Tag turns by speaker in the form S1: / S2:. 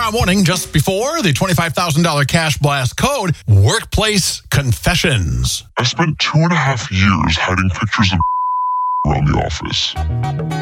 S1: Tomorrow morning, just before the $25,000 cash blast code, workplace confessions.
S2: I spent 2.5 years hiding pictures of around the office.